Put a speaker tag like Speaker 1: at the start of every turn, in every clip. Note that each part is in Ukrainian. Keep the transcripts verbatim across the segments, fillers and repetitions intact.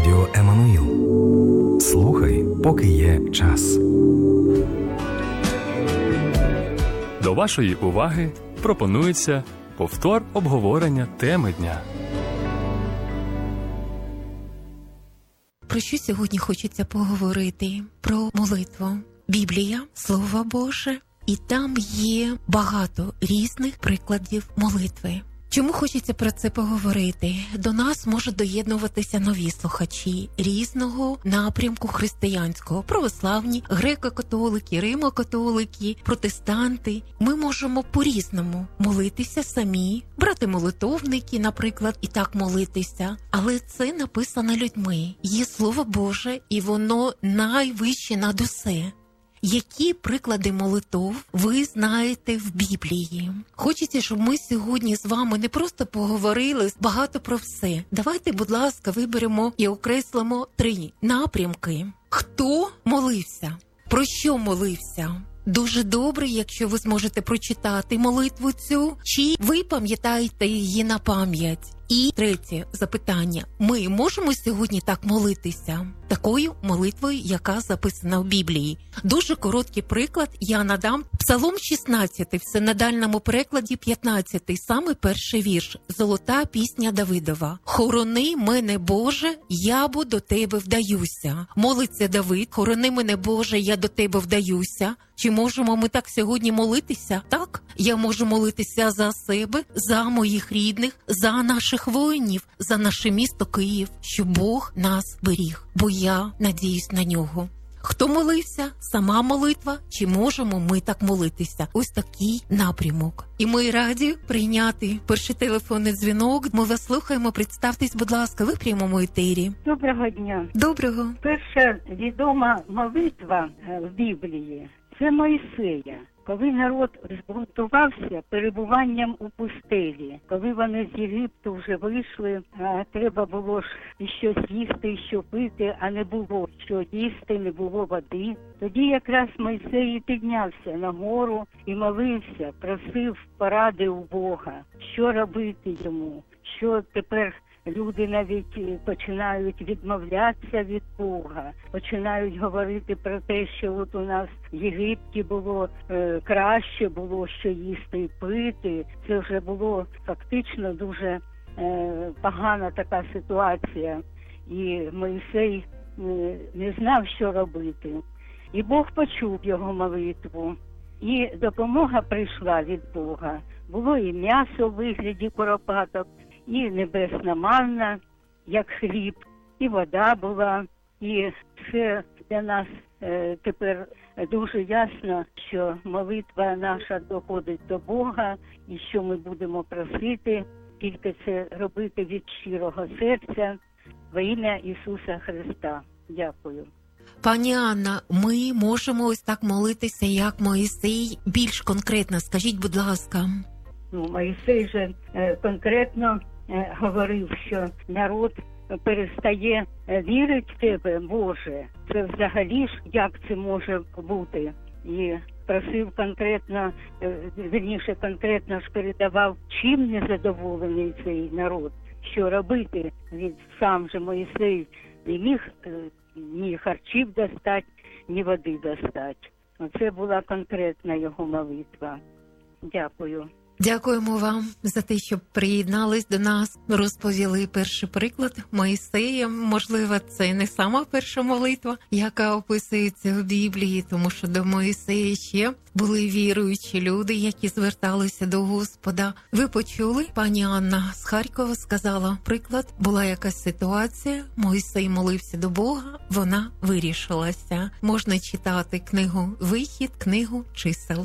Speaker 1: Радіо Еммануїл. Слухай, поки є час.
Speaker 2: До вашої уваги пропонується повтор обговорення теми дня.
Speaker 3: Про що сьогодні хочеться поговорити? Про молитву. Біблія, Слово Боже, і там є багато різних прикладів молитви. Чому хочеться про це поговорити? До нас можуть доєднуватися нові слухачі різного напрямку християнського. Православні, греко-католики, римо-католики, протестанти. Ми можемо по-різному молитися самі, брати молитовники, наприклад, і так молитися. Але це написано людьми. Є Слово Боже, і воно найвище над усе. Які приклади молитов ви знаєте в Біблії? Хочеться, щоб ми сьогодні з вами не просто поговорили багато про все. Давайте, будь ласка, виберемо і окреслимо три напрямки. Хто молився? Про що молився? Дуже добре, якщо ви зможете прочитати молитву цю, чи ви пам'ятаєте її на пам'ять? І третє запитання. Ми можемо сьогодні так молитися? Такою молитвою, яка записана в Біблії. Дуже короткий приклад я надам. Псалом шістнадцятий, в синодальному перекладі п'ятнадцятий, саме перший вірш. Золота пісня Давидова. «Хорони мене, Боже, я бо до Тебе вдаюся». Молиться Давид. «Хорони мене, Боже, я до Тебе вдаюся». Чи можемо ми так сьогодні молитися? Так, я можу молитися за себе, за моїх рідних, за наших воїнів, за наше місто Київ, щоб Бог нас беріг, бо я надіюсь на нього. Хто молився? Сама молитва? Чи можемо ми так молитися? Ось такий напрямок. І ми раді прийняти перший телефонний дзвінок. Ми вас слухаємо. Представтесь, будь ласка, ви в прямому етері.
Speaker 4: Доброго дня.
Speaker 3: Доброго.
Speaker 4: Перша відома молитва в Біблії – це Мойсея. Коли народ збунтувався перебуванням у пустелі, коли вони з Єгипту вже вийшли, а треба було ж і щось їсти, і що пити, а не було що їсти, не було води, тоді якраз Мойсей піднявся на гору і молився, просив поради у Бога, що робити йому, що тепер люди навіть починають відмовлятися від Бога, починають говорити про те, що от у нас в Єгипті було е, краще, було що їсти і пити. Це вже було фактично дуже е, погана така ситуація. І Мойсей е, не знав, що робити. І Бог почув його молитву. І допомога прийшла від Бога. Було і м'ясо в вигляді куропаток, і небесна манна, як хліб, і вода була. І це для нас е, тепер дуже ясно, що молитва наша доходить до Бога, і що ми будемо просити, тільки це робити від щирого серця во ім'я Ісуса Христа. Дякую.
Speaker 3: Пані Анна, ми можемо ось так молитися, як Моїсей? Більш конкретно, скажіть, будь ласка.
Speaker 4: Ну, Моїсей же е, конкретно е, говорив, що народ перестає вірити в тебе, Боже. Це взагалі ж, як це може бути? І просив конкретно, е, вірніше конкретно ж передавав, чим незадоволений цей народ, що робити. Він сам же Моїсей не міг е, ні харчів достати, ні води достати. Оце була конкретна його молитва. Дякую.
Speaker 3: Дякуємо вам за те, що приєднались до нас, розповіли перший приклад Моїсея. Можливо, це не сама перша молитва, яка описується в Біблії, тому що до Моїсея ще були віруючі люди, які зверталися до Господа. Ви почули? Пані Анна з Харкова сказала приклад. Була якась ситуація, Моїсей молився до Бога, вона вирішилася. Можна читати книгу «Вихід», книгу «Чисел».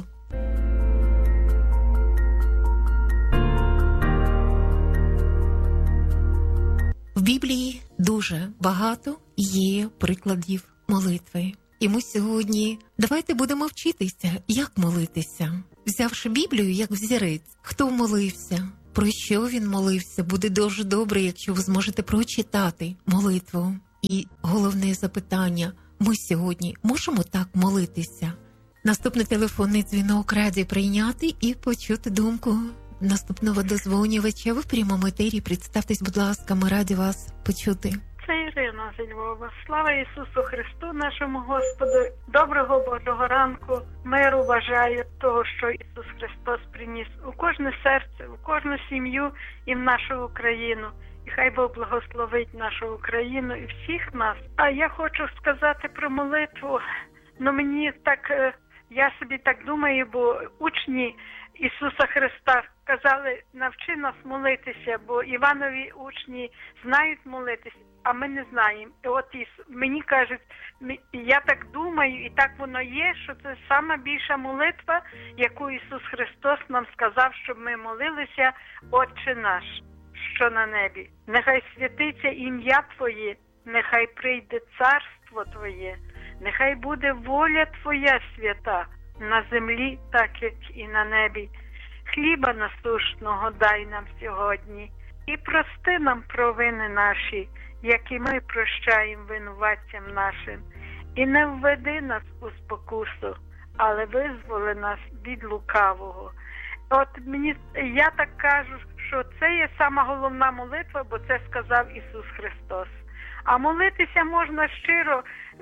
Speaker 3: В Біблії дуже багато є прикладів молитви. І ми сьогодні давайте будемо вчитися, як молитися. Взявши Біблію як взірець, хто молився, про що він молився, буде дуже добре, якщо ви зможете прочитати молитву. І головне запитання, ми сьогодні можемо так молитися? Наступний телефонний дзвінок раді прийняти і почути думку наступного дозвонювача. Ви в прямому етері. Представтесь, будь ласка, ми раді вас почути.
Speaker 5: Це Ірина зі Львова. Слава Ісусу Христу, нашому Господу. Доброго Божого ранку. Миру бажаю того, що Ісус Христос приніс у кожне серце, у кожну сім'ю і в нашу Україну. І хай Бог благословить нашу Україну і всіх нас. А я хочу сказати про молитву. Ну мені так, я собі так думаю, бо учні Ісуса Христа казали, навчи нас молитися, бо Іванові учні знають молитися, а ми не знаємо. І от мені кажуть, я так думаю, і так воно є, що це сама більша молитва, яку Ісус Христос нам сказав, щоб ми молилися, Отче наш, що на небі. Нехай святиться ім'я Твоє, нехай прийде царство Твоє, нехай буде воля Твоя свята, на землі, так як і на небі. Хліба насущного дай нам сьогодні, і прости нам провини наші, як і ми прощаємо винуватцям нашим. І не введи нас у спокусу, але визволи нас від лукавого. От мені, я так кажу, що це є сама головна молитва, бо це сказав Ісус Христос. А молитися можна щиро,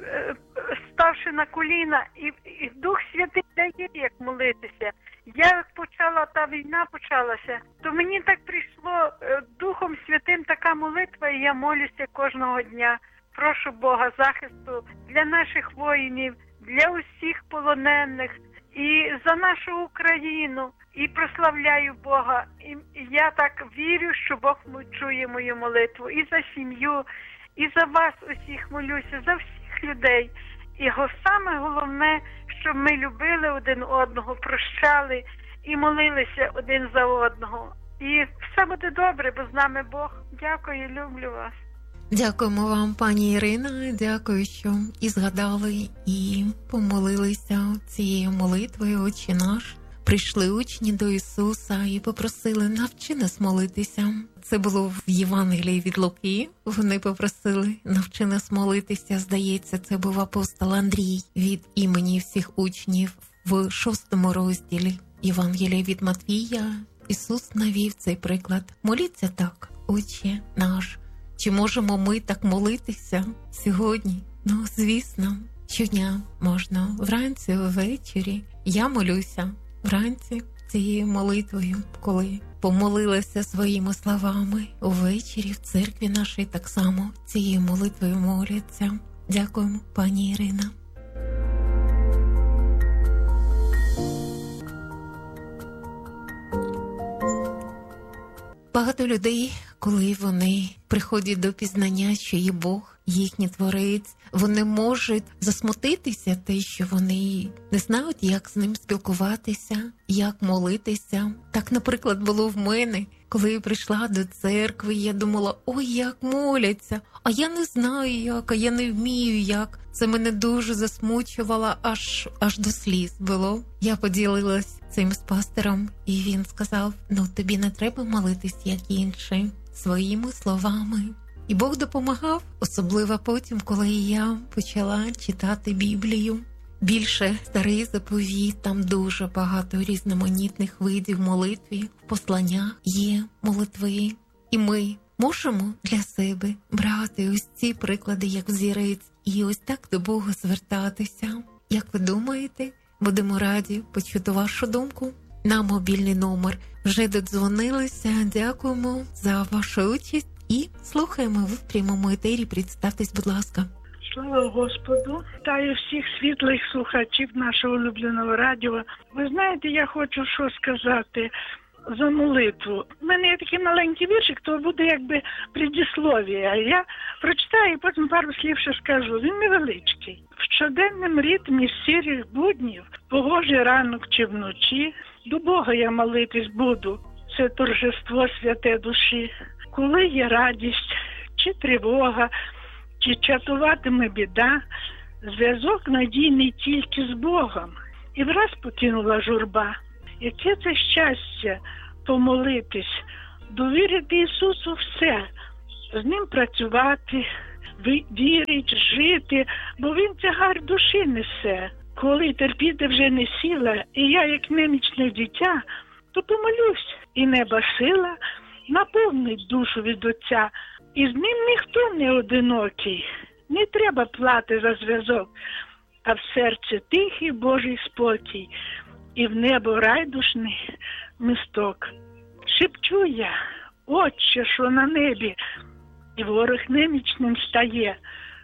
Speaker 5: ставши на коліна, і, і Дух Святий дає, як молитися. Я як почала, та війна почалася, то мені так прийшло Духом Святим така молитва, і я молюся кожного дня. Прошу Бога захисту для наших воїнів, для усіх полонених, і за нашу Україну, і прославляю Бога. І я так вірю, що Бог чує мою молитву. І за сім'ю, і за вас усіх молюся, за всіх людей. І саме головне, щоб ми любили один одного, прощали і молилися один за одного. І все буде добре, бо з нами Бог. Дякую, люблю вас.
Speaker 3: Дякуємо вам, пані Ірина. Дякую, що і згадали, і помолилися цією молитвою «Отче наш». Прийшли учні до Ісуса і попросили, навчи нас молитися. Це було в Євангелії від Луки. Вони попросили, навчи нас молитися. Здається, це був апостол Андрій від імені всіх учнів. В шостому розділі Євангелія від Матвія Ісус навів цей приклад. Моліться так, Отче наш. Чи можемо ми так молитися сьогодні? Ну, звісно, щодня можна. Вранці, ввечері. Я молюся вранці цією молитвою, коли помолилася своїми словами. Увечері в церкві нашій так само цією молитвою моляться. Дякуємо, пані Ірина. Багато людей, коли вони приходять до пізнання, що є Бог, їхній Творець, вони можуть засмутитися те, що вони не знають, як з ним спілкуватися, як молитися. Так, наприклад, було в мене, коли я прийшла до церкви, я думала, ой, як моляться, а я не знаю як, а я не вмію як. Це мене дуже засмучувало, аж, аж до сліз було. Я поділилась цим з пастором, і він сказав, ну тобі не треба молитись, як інші, своїми словами. І Бог допомагав, особливо потім, коли я почала читати Біблію. Більше старий заповіт, там дуже багато різноманітних видів молитви, в посланнях є молитви. І ми можемо для себе брати ось ці приклади, як взірець, і ось так до Бога звертатися. Як ви думаєте? Будемо раді почути вашу думку. На мобільний номер вже додзвонилися. Дякуємо за вашу участь і слухаємо ви в прямому етері. Представтесь, будь ласка.
Speaker 6: Слава Господу! Вітаю всіх світлих слухачів нашого улюбленого радіо. Ви знаєте, я хочу що сказати за молитву. У мене є такий маленький віршик, то буде якби предіслов'я. Я прочитаю і потім пару слів ще скажу. Він невеличкий. В щоденному ритмі сірих буднів, погожий ранок чи вночі, до Бога я молитись буду. Це торжество святе душі. Коли є радість чи тривога, чи чатуватиме біда, зв'язок надійний тільки з Богом. І враз покинула журба. Яке це щастя помолитись, довірити Ісусу все, з Ним працювати, вірить, жити, бо Він тягар душі несе. Коли терпіти вже не сила, і я, як немічне дитя, то помолюсь, і неба сила наповнить душу від Отця. І з ним ніхто не одинокий. Не треба плати за зв'язок, а в серці тихий Божий спокій, і в небо райдушний мисток. Шепчу я, Отче, що на небі, і ворог немічним стає.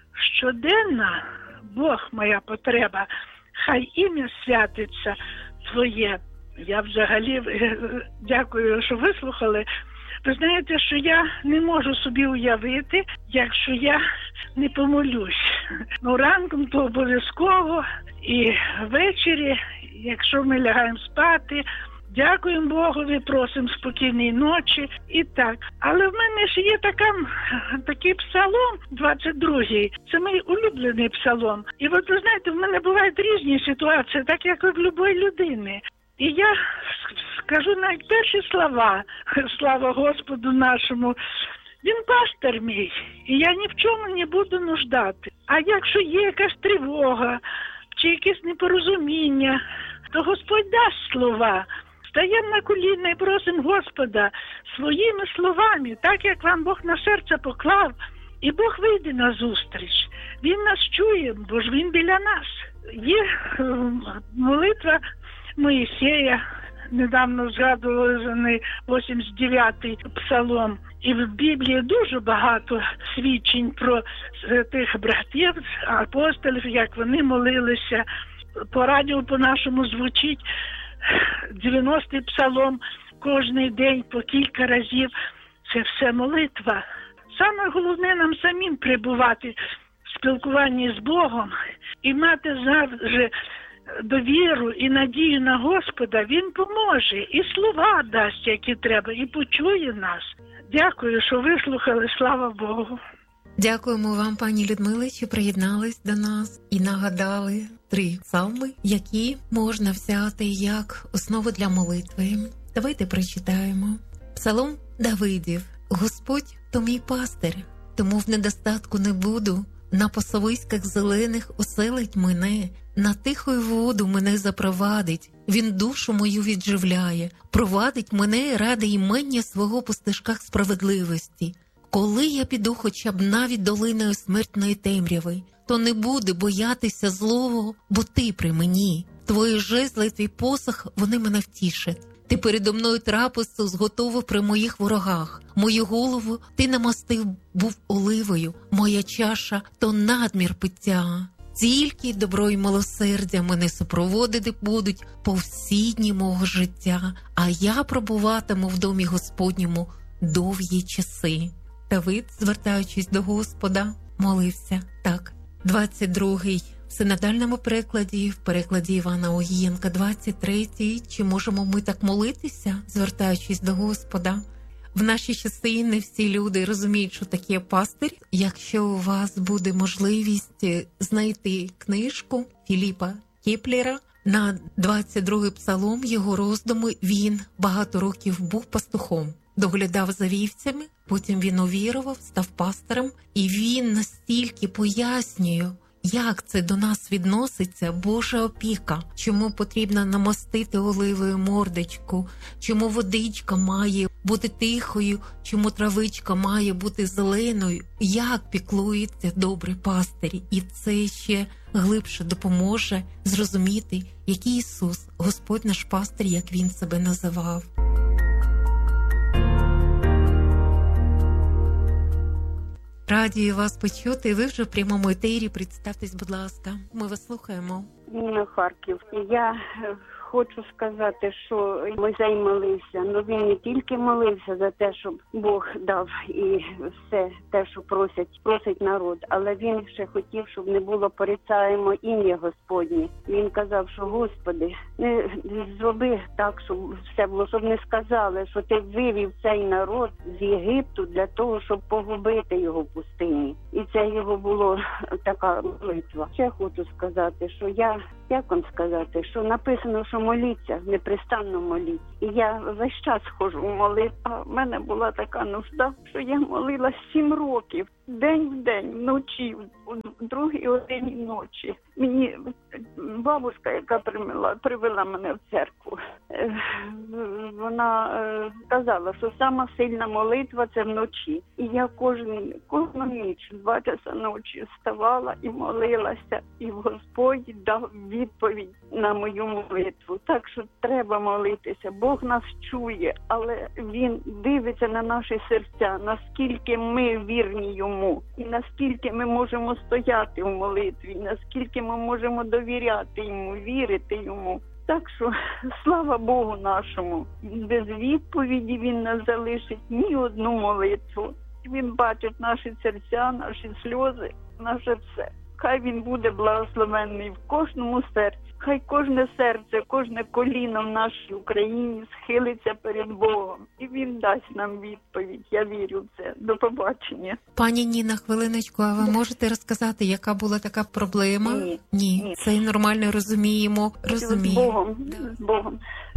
Speaker 6: Щоденна, Бог моя потреба, хай ім'я святиться Твоє. Я взагалі дякую, що вислухали. Ви знаєте, що я не можу собі уявити, якщо я не помолюсь. Ну, ранком то обов'язково, і ввечері, якщо ми лягаємо спати, дякуємо Богові, просимо спокійної ночі і так. Але в мене ж є така, такий псалом, двадцять другий, це мій улюблений псалом. І от ви знаєте, в мене бувають різні ситуації, так як і в будь-якої людини. І я скажу навіть перші слова, слава Господу нашому, він пастир мій, і я ні в чому не буду нуждати. А якщо є якась тривога, чи якесь непорозуміння, то Господь дасть слова. Стаємо на коліна і просимо Господа своїми словами, так як вам Бог на серце поклав, і Бог вийде на зустріч. Він нас чує, бо ж Він біля нас. Є молитва Моїсея, недавно згадували за неї вісімдесят дев'ятий псалом. І в Біблії дуже багато свідчень про тих братів, апостолів, як вони молилися. По радіо по-нашому звучить дев'яностий псалом кожний день по кілька разів. Це все молитва. Саме головне нам самим перебувати в спілкуванні з Богом і мати завжди довіру і надію на Господа. Він поможе і слова дасть, які треба, і почує нас. Дякую, що вислухали. Слава Богу.
Speaker 3: Дякуємо вам, пані Людмиле, що приєднались до нас і нагадали три псалми, які можна взяти як основу для молитви. Давайте прочитаємо. Псалом Давидів. Господь – то мій пастир, тому в недостатку не буду. На пасовиськах зелених оселить мене, на тихою воду мене запровадить. Він душу мою відживляє, провадить мене ради імення свого по стежках справедливості. Коли я піду хоча б навіть долиною смертної темряви, то не буду боятися злого, бо ти при мені. Твої жезли, твій посох, вони мене втішать. Ти передо мною трапезу зготовив при моїх ворогах. Мою голову ти намастив був оливою, моя чаша – то надмір пиття. Тільки добро й милосердя мене супроводити будуть по всі дні мого життя, а я пробуватиму в домі Господньому довгі часи. Давид, звертаючись до Господа, молився так. двадцять другий в синодальному перекладі, в перекладі Івана Огієнка, двадцять третій. Чи можемо ми так молитися, звертаючись до Господа? В наші часи не всі люди розуміють, що таке пастир. Якщо у вас буде можливість знайти книжку Філіпа Кеплера на двадцять другий псалом, його роздуми, він багато років був пастухом. Доглядав за вівцями, потім він увірував, став пастором, і він настільки пояснює, як це до нас відноситься Божа опіка, чому потрібно намастити оливою мордочку, чому водичка має бути тихою, чому травичка має бути зеленою, як піклується добрий пастир. І це ще глибше допоможе зрозуміти, який Ісус, Господь наш пастир, як Він себе називав. Раді вас почути. Ви вже в прямому етері. Представтесь, будь ласка. Ми вас слухаємо.
Speaker 4: Ніна Харків. Я хочу сказати, що музей молився. Ну він не тільки молився за те, щоб Бог дав і все те, що просять, просить народ, але він ще хотів, щоб не було порицаємо ім'я Господнє. Він казав, що Господи, не зроби так, щоб все було, щоб не сказали, що ти вивів цей народ з Єгипту для того, щоб погубити його в пустині. І це його було така молитва. Ще хочу сказати, що я, як вам сказати, що написано, що моліться, непрестанно моліться. І я весь час ходжу в молитву. А в мене була така нужда, що я молилась сім років, день в день, вночі, в другій годині ночі. Мені бабушка, яка привела, привела мене в церкву,
Speaker 7: е, вона е, казала, що сама сильна молитва – це вночі. І я кожен, кожну ніч, два часа ночі вставала і молилася, і Господь дав відповідь на мою молитву. Так що треба молитися. Бог нас чує, але Він дивиться на наші серця, наскільки ми вірні Йому, і наскільки ми можемо стояти в молитві, наскільки ми можемо довіряти Йому, вірити Йому. Так що, слава Богу нашому, без відповіді Він не залишить ні одну молитву. Він бачить наші серця, наші сльози, наше все. Хай Він буде благословенний в кожному серці. Хай кожне серце, кожне коліно в нашій Україні схилиться перед Богом. І Він дасть нам відповідь. Я вірю в це. До побачення.
Speaker 3: Пані Ніна, хвилиночку, а ви можете розказати, яка була така проблема?
Speaker 7: Ні.
Speaker 3: Ні.
Speaker 7: Ні.
Speaker 3: Це нормально розуміємо. Розуміємо.
Speaker 7: З Богом. З Богом.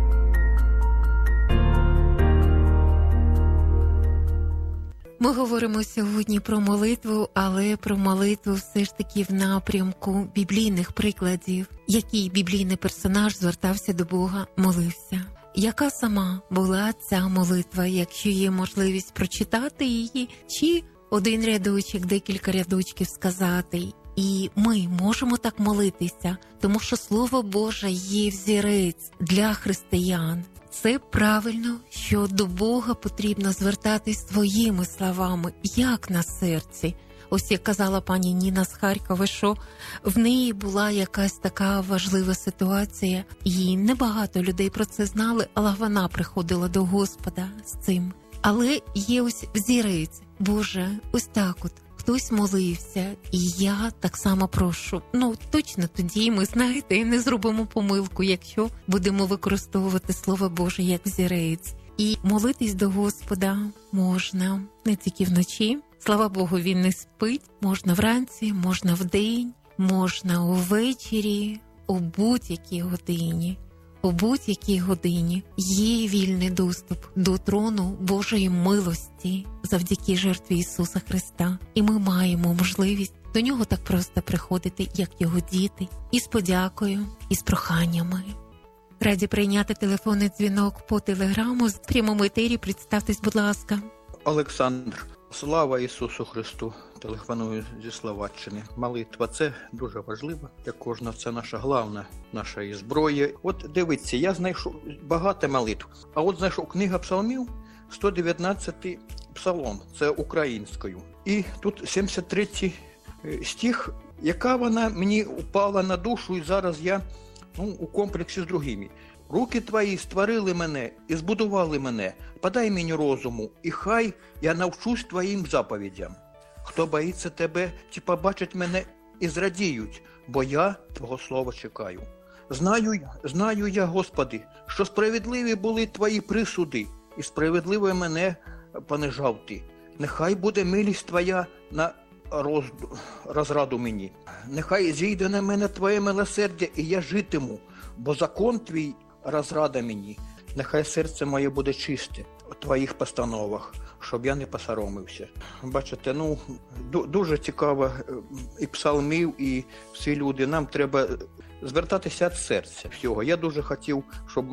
Speaker 3: Ми говоримо сьогодні про молитву, але про молитву все ж таки в напрямку біблійних прикладів. Який біблійний персонаж звертався до Бога, молився? Яка сама була ця молитва, якщо є можливість прочитати її, чи один рядочок, декілька рядочків сказати? І ми можемо так молитися, тому що Слово Боже є взірець для християн. Це правильно, що до Бога потрібно звертатись своїми словами, як на серці. Ось як казала пані Ніна з Харкова, що в неї була якась така важлива ситуація, і небагато людей про це знали, але вона приходила до Господа з цим. Але є ось взірець, Боже, ось так от. Хтось молився, і я так само прошу. Ну, точно тоді ми, знаєте, не зробимо помилку, якщо будемо використовувати Слово Боже як взірець. І молитись до Господа можна не тільки вночі. Слава Богу, Він не спить. Можна вранці, можна вдень, можна увечері, у будь-якій годині. У будь-якій годині є вільний доступ до трону Божої милості завдяки жертві Ісуса Христа. І ми маємо можливість до Нього так просто приходити, як Його діти, і з подякою, і з проханнями. Раді прийняти телефонний дзвінок по телеграму. В прямому етері представтесь, будь ласка.
Speaker 8: Олександр. Слава Ісусу Христу. Телефоную зі Словаччини. Молитва – це дуже важливо для кожного. Це наша головна наша зброя. От дивіться, я знайшов багато молитв. А от знайшов книга псалмів, сто дев'ятнадцятий псалом, це українською. І тут сімдесят третій стих, яка вона мені упала на душу, і зараз я ну, у комплексі з другими. Руки твої створили мене і збудували мене. Подай мені розуму, і хай я навчусь твоїм заповідям. Хто боїться тебе, ті побачать мене і зрадіють, бо я твого слова чекаю. Знаю, знаю я, Господи, що справедливі були твої присуди, і справедливо мене понижав ти. Нехай буде милість твоя на роз... розраду мені. Нехай зійде на мене твоє милосердя, і я житиму, бо закон твій розрада мені. Нехай серце моє буде чисте у твоїх постановах, щоб я не посоромився. Бачите, ну, дуже цікаво і псалмів, і всі люди. Нам треба звертатися від серця всього. Я дуже хотів, щоб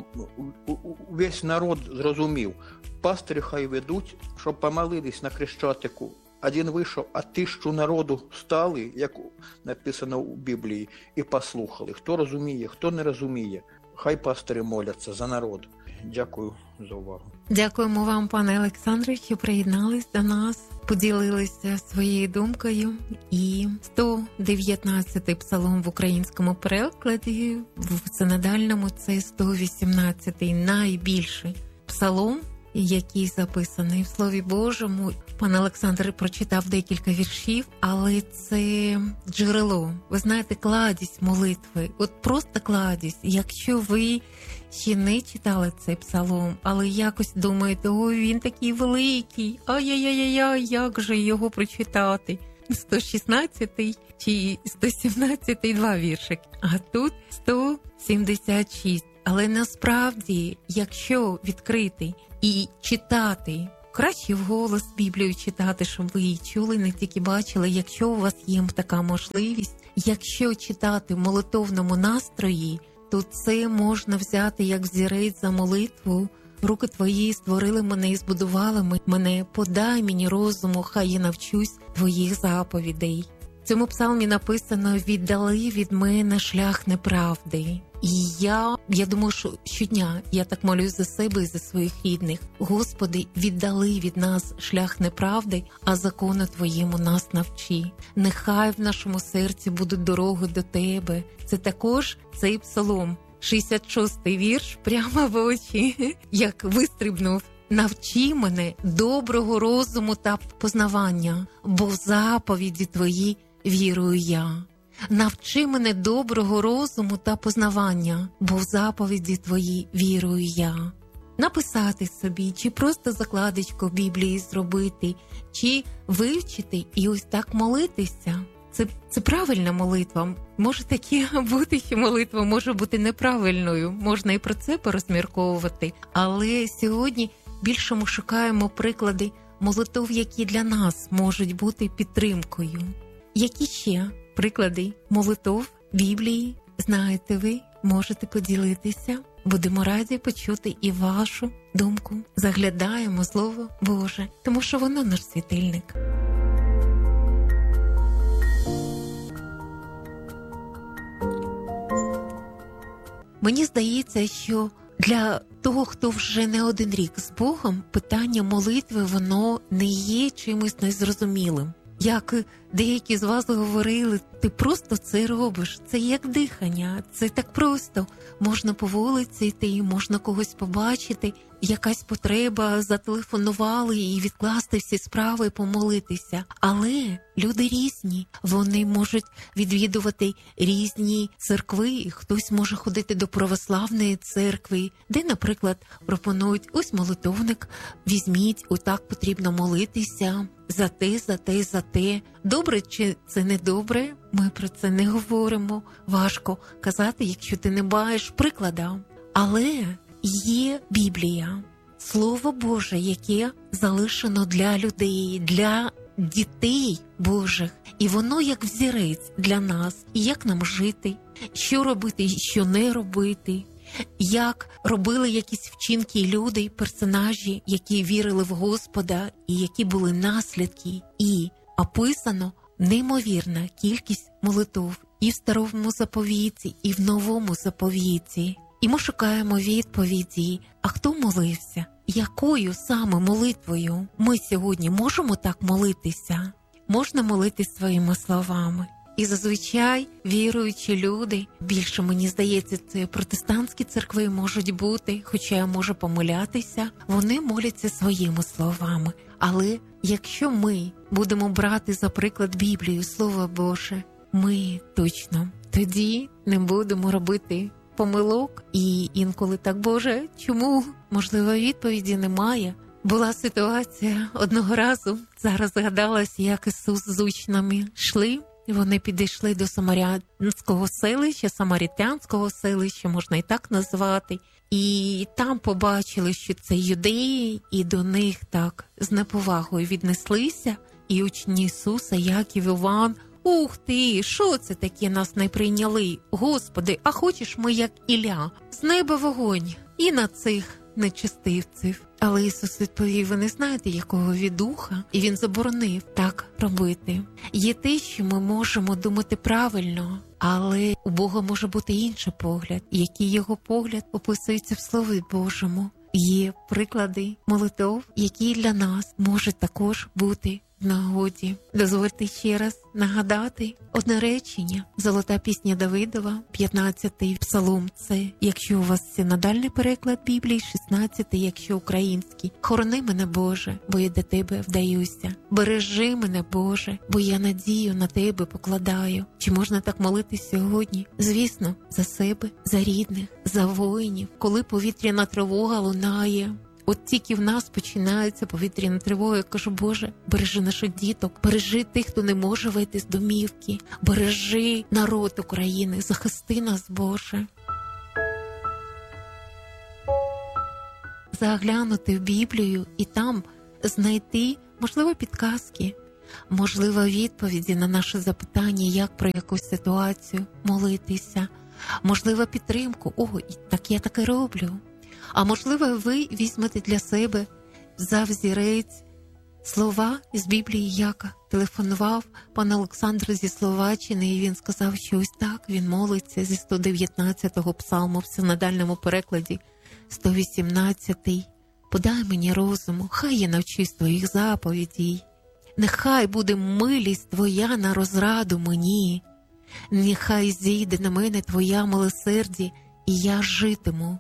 Speaker 8: весь народ зрозумів. Пастирі хай ведуть, щоб помолились на Хрещатику. Один вийшов, а тисячу народу стали, як написано у Біблії, і послухали. Хто розуміє, хто не розуміє. Хай пастирі моляться за народ. Дякую за увагу.
Speaker 3: Дякуємо вам, пане Олександре, що приєднались до нас, поділилися своєю думкою. І сто дев'ятнадцятий псалом в українському перекладі, в синодальному це сто вісімнадцятий, найбільший псалом, який записаний в Слові Божому. Пан Олександр прочитав декілька віршів, але це джерело. Ви знаєте, кладість молитви. От просто кладість. Якщо ви ще не читали цей псалом, але якось думаєте, ой, він такий великий, ай-яй-яй-яй, як же його прочитати? сто шістнадцятий чи сто сімнадцятий два віршики, а тут сто сімдесят шість. Але насправді, якщо відкрити і читати, краще вголос Біблію читати, щоб ви її чули, не тільки бачили, якщо у вас є така можливість, якщо читати в молитовному настрої, то це можна взяти як взірець за молитву. Руки твої створили мене і збудували мене, подай мені розуму, хай я навчусь твоїх заповідей. В цьому псалмі написано: віддали від мене шлях неправди. І я, я думаю, що щодня я так молюсь за себе і за своїх рідних. Господи, віддали від нас шлях неправди, а закону Твоєму нас навчи. Нехай в нашому серці будуть дороги до Тебе. Це також цей псалом. шістдесят шостий вірш прямо в очі, як вистрибнув. Навчи мене доброго розуму та познавання, бо в заповіді Твої вірую я. Навчи мене доброго розуму та познавання, бо в заповіді Твої вірую я. Написати собі, чи просто закладочку в Біблії зробити, чи вивчити і ось так молитися. Це, це правильна молитва. Може таке бути, що молитва може бути неправильною. Можна і про це порозмірковувати. Але сьогодні більше ми шукаємо приклади молитов, які для нас можуть бути підтримкою. Які ще приклади молитов Біблії знаєте ви? Можете поділитися. Будемо раді почути і вашу думку. Заглядаємо Слово Боже, тому що воно наш світильник. Мені здається, що для того, хто вже не один рік з Богом, питання молитви, воно не є чимось незрозумілим. Як деякі з вас говорили, ти просто це робиш, це як дихання, це так просто. Можна по вулиці йти, можна когось побачити, якась потреба, зателефонували і відкласти всі справи і помолитися. Але люди різні, вони можуть відвідувати різні церкви, хтось може ходити до православної церкви, де, наприклад, пропонують ось молитовник, візьміть, отак потрібно молитися, за те, за те, за те. Добре чи це не добре? Ми про це не говоримо. Важко казати, якщо ти не маєш прикладу. Але є Біблія, Слово Боже, яке залишено для людей, для дітей Божих. І воно як взірець для нас. І як нам жити, що робити, що не робити. Як робили якісь вчинки люди, персонажі, які вірили в Господа і які були наслідки. І описано неймовірна кількість молитов і в Старому заповіті, і в Новому заповіті. І ми шукаємо відповіді, а хто молився? Якою саме молитвою ми сьогодні можемо так молитися? Можна молитись своїми словами. І зазвичай віруючі люди, більше, мені здається, це протестантські церкви можуть бути, хоча я можу помилятися, вони моляться своїми словами. Але якщо ми будемо брати за приклад Біблію, Слово Боже, ми точно тоді не будемо робити помилок. І інколи так, Боже, чому? Можливо, відповіді немає. Була ситуація одного разу, зараз згадалась, як Ісус з учнями йшли. Вони підійшли до самарянського селища, самаритянського селища, можна і так назвати. І там побачили, що це юдеї, і до них так з неповагою віднеслися. І учні Ісуса, Яків, Іван: «Ух ти, що це таке, нас не прийняли? Господи, а хочеш ми, як Ілля, з неба вогонь і на цих нечестивців». Але Ісус відповів: ви не знаєте, якого від духа, і Він заборонив так робити. Є те, що ми можемо думати правильно, але у Бога може бути інший погляд, який його погляд описується в Слові Божому. Є приклади молитов, які для нас можуть також бути в нагоді. Дозвольте ще раз нагадати одне речення. Золота пісня Давидова, п'ятнадцятий псалом, це якщо у вас синодальний переклад Біблії, шістнадцятий, якщо український. Хорони мене, Боже, бо я до Тебе вдаюся. Бережи мене, Боже, бо я надію на Тебе покладаю. Чи можна так молитись сьогодні? Звісно, за себе, за рідних, за воїнів. Коли повітряна тривога лунає, от тільки в нас починається повітряна тривога, я кажу: Боже, бережи наших діток, бережи тих, хто не може вийти з домівки, бережи народ України, захисти нас, Боже. Заглянути в Біблію і там знайти, можливо, підказки, можливо, відповіді на наше запитання, як про якусь ситуацію молитися. можливо, підтримку. О, так я таке роблю. А можливо, ви візьмете для себе за взірець слова із Біблії, як телефонував пан Олександр зі Словаччини, і він сказав, що ось так він молиться зі сто дев'ятнадцятого псалму в синодальному перекладі, сто вісімнадцятий. Подай мені розуму, хай я навчусь твоїх заповідей. Нехай буде милість твоя на розраду мені. Нехай зійде на мене твоя милосердя, і я житиму.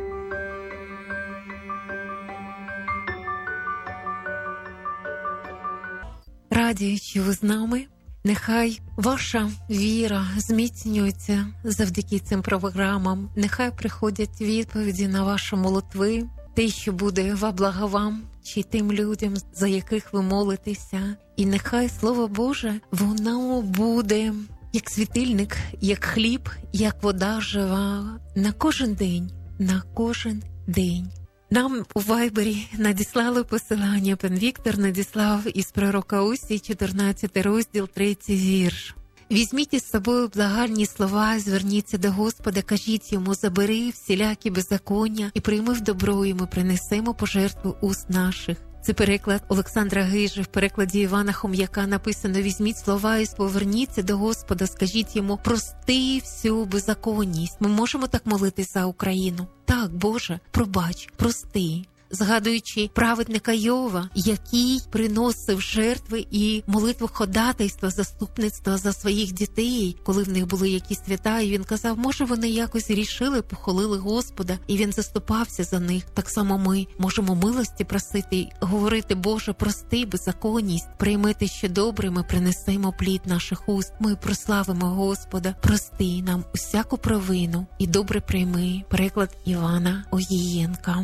Speaker 3: Раді, що ви з нами. Нехай ваша віра зміцнюється завдяки цим програмам. Нехай приходять відповіді на ваші молитви. Те, що буде во благо вам, чи тим людям, за яких ви молитеся. І нехай Слово Боже, воно буде як світильник, як хліб, як вода жива на кожен день, на кожен день. Нам у Вайбері надіслали посилання, пан Віктор надіслав із пророка Осії, чотирнадцятий розділ, третій вірш. Візьміть із собою благальні слова, зверніться до Господа, кажіть йому, забери всілякі беззаконня і прийми в добро, і ми принесемо пожертву уст наших. Це переклад Олександра Гижи. В перекладі Івана Хом'яка написано: візьміть слова і поверніться до Господа, скажіть йому, прости всю беззаконність. Ми можемо так молитися за Україну? Так, Боже, пробач, прости. Згадуючи праведника Йова, який приносив жертви і молитву ходатайства, заступництва за своїх дітей, коли в них були якісь свята, і він казав, може вони якось рішили, похвалили Господа, і він заступався за них. Так само ми можемо милості просити, говорити, Боже, прости беззаконність, прийми те, що добре, ми принесемо плід наших уст, ми прославимо Господа, прости нам усяку провину і добре прийми. Переклад Івана Огієнка.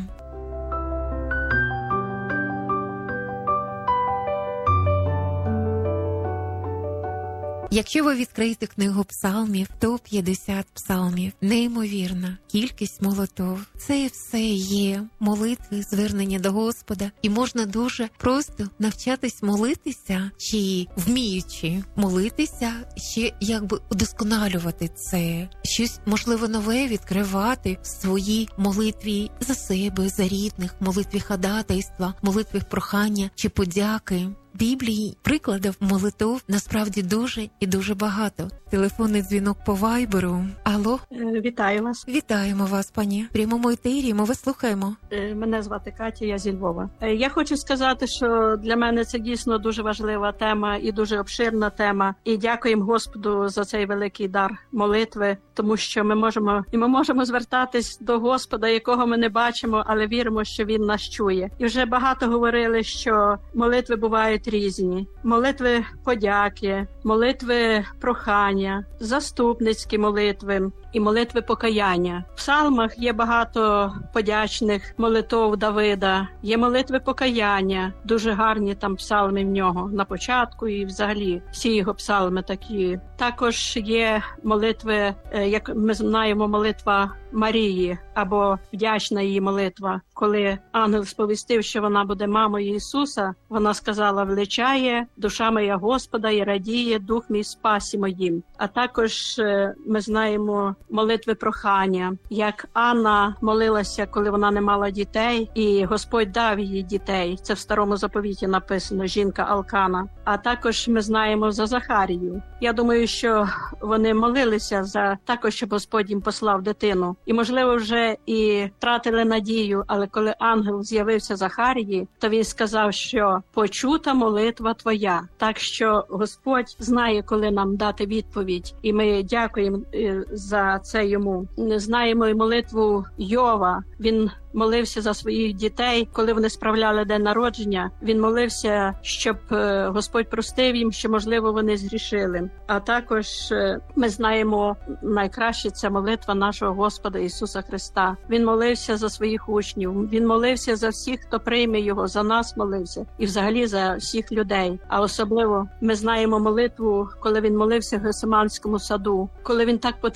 Speaker 3: Якщо ви відкриєте книгу псалмів, то п'ятдесят псалмів. Неймовірна кількість молитов. Це все є молитви, звернення до Господа. І можна дуже просто навчатись молитися, чи вміючи молитися, ще якби удосконалювати це. Щось, можливо, нове відкривати в своїй молитві за себе, за рідних, молитві ходатайства, молитві прохання чи подяки. Біблії прикладів молитов насправді дуже і дуже багато. Телефонний дзвінок по Вайберу. Алло.
Speaker 9: Вітаю вас.
Speaker 3: Вітаємо вас, пані. В прямому етері ми вас слухаємо.
Speaker 9: Мене звати Катя, я зі Львова. Я хочу сказати, що для мене це дійсно дуже важлива тема і дуже обширна тема. І дякуємо Господу за цей великий дар молитви, тому що ми можемо і ми можемо звертатись до Господа, якого ми не бачимо, але віримо, що Він нас чує. І вже багато говорили, що молитви бувають різні. Молитви подяки, молитви прохання, заступницькі молитви і молитви покаяння. В псалмах є багато подячних молитов Давида, є молитви покаяння, дуже гарні там псалми в нього на початку і взагалі всі його псалми такі. Також є молитви, як ми знаємо, молитва Марії або вдячна її молитва. Коли ангел сповістив, що вона буде мамою Ісуса, вона сказала: величає душа моя Господа і радіє дух мій спасі моїм. А також ми знаємо молитви прохання, як Анна молилася, коли вона не мала дітей, і Господь дав їй дітей. Це в Старому Заповіті написано, жінка Алкана. А також ми знаємо за Захарію. Я думаю, що вони молилися за також, щоб Господь їм послав дитину. І, можливо, вже і втратили надію, але коли ангел з'явився Захарії, то він сказав, що почута молитва твоя. Так що Господь знає, коли нам дати відповідь. І ми дякуємо за це йому. Знаємо і молитву Йова. Він молився за своїх дітей, коли вони справляли день народження. Він молився, щоб Господь простив їм, що, можливо, вони згрішили. А також ми знаємо, найкраще це молитва нашого Господа Ісуса Христа. Він молився за своїх учнів, він молився за всіх, хто прийме його, за нас молився і взагалі за всіх людей. А особливо ми знаємо молитву, коли він молився в Гефсиманському саду, коли він так потребував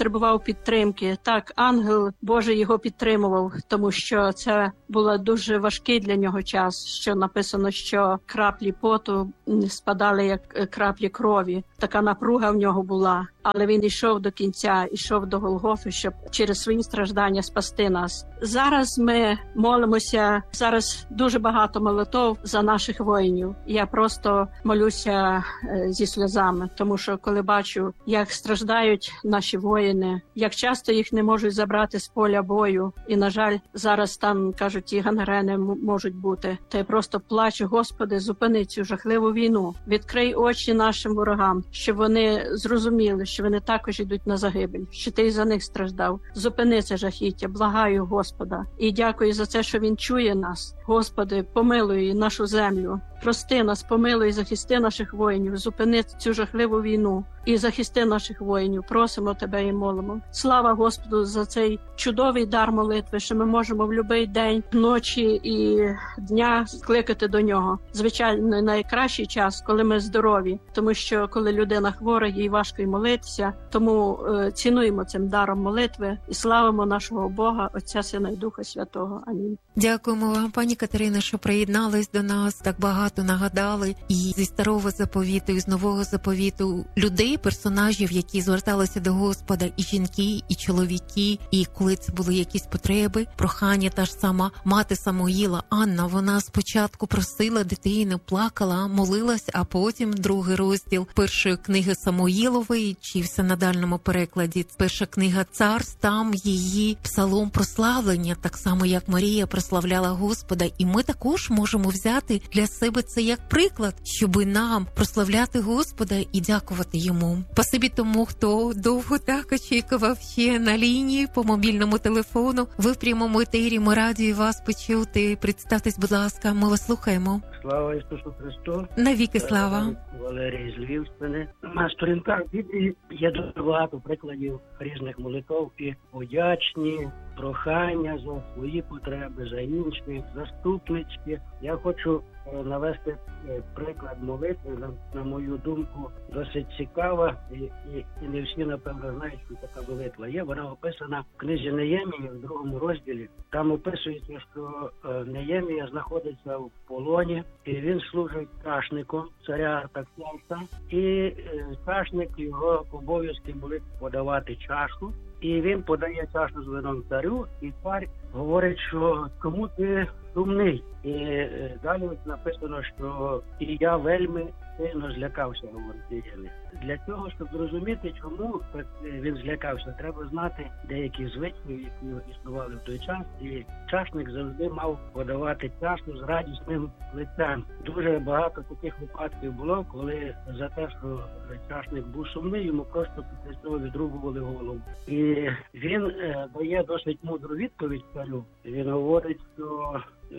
Speaker 9: підтримки. Так, ангел Божий його підтримував, тому що це було дуже важкий для нього час, що написано, що краплі поту спадали як краплі крові. Така напруга в нього була, але він йшов до кінця, йшов до Голгофи, щоб через свої страждання спасти нас. Зараз ми молимося, зараз дуже багато молитов за наших воїнів. Я просто молюся зі сльозами, тому що коли бачу, як страждають наші воїни, як часто їх не можуть забрати з поля бою, і, на жаль, зараз там, кажуть, і гангрени можуть бути, то я просто плачу: Господи, зупини цю жахливу війну, відкрий очі нашим ворогам, щоб вони зрозуміли, що вони також йдуть на загибель, що ти і за них страждав. Зупини це жахіття, благаю Господа. І дякую за це, що Він чує нас. Господи, помилуй нашу землю. Прости нас, помилуй, захисти наших воїнів, зупини цю жахливу війну і захисти наших воїнів. Просимо Тебе і молимо. Слава Господу за цей чудовий дар молитви, що ми можемо в будь-який день, ночі і дня скликати до Нього. Звичайно, найкращий час, коли ми здорові, тому що коли людина хвора, їй важко й молитися. Тому е, цінуємо цим даром молитви і славимо нашого Бога, Отця, Сина і Духа Святого. Амінь.
Speaker 3: Дякуємо вам, пані Катерина, що приєднались до нас, так багато нагадали і зі старого заповіту, і з нового заповіту людей, персонажів, які зверталися до Господа, і жінки, і чоловіки, і коли це були якісь потреби, прохання. Та ж сама мати Самуїла, Анна, вона спочатку просила дитину, плакала, молилась, а потім другий розділ першої книги Самуїлової, чи в синодальному перекладі перша книга Царств, там її псалом прославлення, так само як Марія прославляла Господа. І ми також можемо взяти для себе це як приклад, щоби нам прославляти Господа і дякувати Йому. Спасибі тому, хто довго так очікував ще на лінії по мобільному телефону. Ви в прямому етері, ми раді вас почути. Представтесь, будь ласка, ми вас слухаємо.
Speaker 10: Слава Ісусу Христу!
Speaker 3: Навіки слава!
Speaker 10: Валерій з Львівщини. На сторінках Біблії є дуже багато прикладів різних молитов і подячні, прохання за свої потреби, за інші, заступницькі. Я хочу навести приклад молитви, на, на мою думку, досить цікава, і, і, і не всі, напевно, знають, що така молитва є. Вона описана в книзі Неємії, в другому розділі. Там описується, що Неємія знаходиться в полоні, і він служить чашником царя Артаксеркса, і чашник, його обов'язки були подавати чашу. І він подає чашу з вином царю, і цар говорить, що кому ти сумний. І е, далі написано, що і я вельми сильно злякався, говорить Єремія. Для того, щоб зрозуміти, чому він злякався, треба знати деякі звичаї, які існували в той час. І чашник завжди мав подавати чашу з радісним лицем. Дуже багато таких випадків було, коли за те, що чашник був сумний, йому просто після цього відрубували голову. І він е, дає досить мудру відповідь царю. Він говорить, що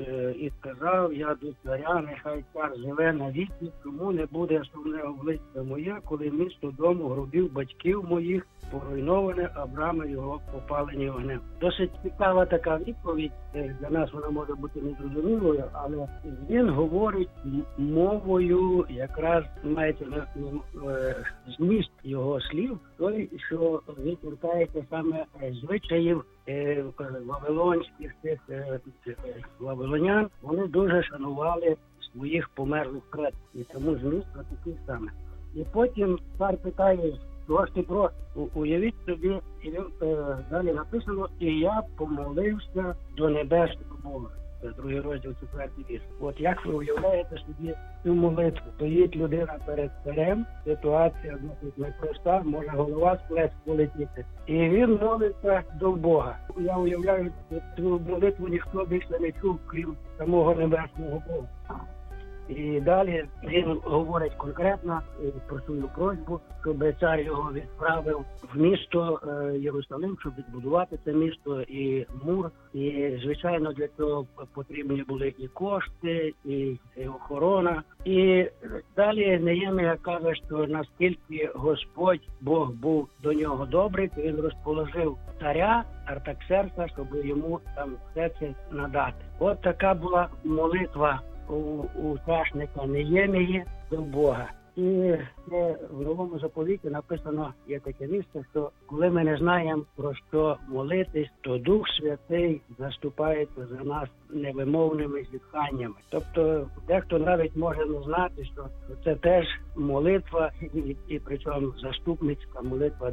Speaker 10: і сказав я до царя, нехай цар живе навіки, тому не буде сумне обличчя моє, коли місто дому гробів батьків моїх поруйноване, а брами його попалені вогнем. Досить цікава така відповідь, для нас вона може бути незрозумілою, але він говорить мовою, якраз мається на зміст його слів, той, що він торкається саме звичаїв е, вавилонських тих е, вавилонян. Вони дуже шанували своїх померлих предків, і тому зміст такий саме. І потім цар питає, чого ж ти просиш? Уявіть собі, і він е, далі написано, і я помолився до небесного Бога. Це другий розділ, четвертий вірш. От як ви уявляєте собі цю молитву? Стоїть людина перед царем, ситуація досить непроста, може голова з плеч полетіти. І він молиться до Бога. Я уявляю, цю молитву ніхто більше не чув, крім самого небесного Бога. І далі він говорить конкретно про свою просьбу, щоб цар його відправив в місто Єрусалим, щоб відбудувати це місто і мур. І, звичайно, для цього потрібні були і кошти, і охорона. І далі Неємія каже, що наскільки Господь, Бог був до нього добрий, то він розположив царя Артаксеркса, щоб йому там все це надати. От така була молитва у, у чашника Неємії до Бога. І е, в Новому заповіті написано, є таке місце, що коли ми не знаємо, про що молитись, то Дух Святий заступається за нас невимовними зітханнями. Тобто дехто навіть може не знати, що це теж молитва, і, і причому заступницька молитва